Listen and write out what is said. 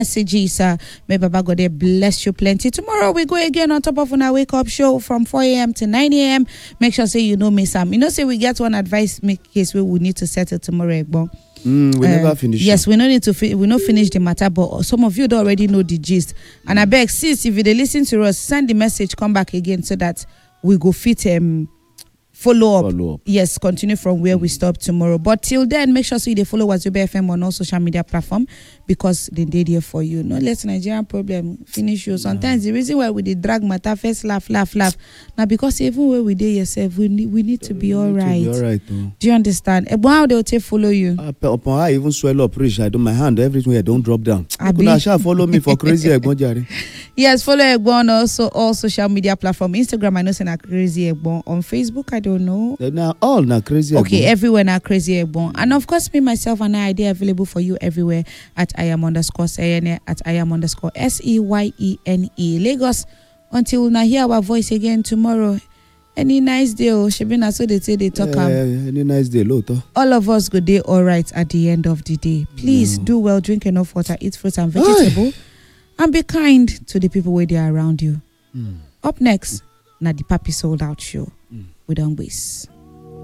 messages. May Baba God bless you plenty. Tomorrow we go again on top of our wake up show from 4 a.m. to 9 a.m. Make sure say you know me Sam. You know say we get one advice make case we need to settle tomorrow. We never finish. Yes, we don't need to. We not finish the matter, but some of you don't already know the gist. And I beg, sis, if you they listen to us, send the message, come back again so that we go fit follow up. Yes, continue from where we stop tomorrow. But till then, make sure so you follow Wazobia FM on all social media platform because they did here for you. No less Nigerian problem finish you. Sometimes the reason why we did drag matter first laugh. Now because even where we did yourself, we need to be all right. Do you understand? How they'll take follow you? Upon I even swell up, rich. I do my hand everywhere. Don't drop down. I shall follow me for crazy Egbon. Yes, follow Egbon also all social media platform. Instagram, I know say na crazy Egbon. On Facebook, I don't know. Now all na crazy. Okay, everywhere na crazy Egbon. And of course, me myself and I are available for you everywhere at @IAM_SEYENE at @IAM_SEYENE Lagos. Until we hear our voice again tomorrow. Any nice day, Shebina, so they say they talk. Any nice day, Loto. All of us go day all right at the end of the day. Please do well, drink enough water, eat fruits and vegetables, and be kind to the people where they are around you. Up next, na the Papi Sold Out show. We don't waste.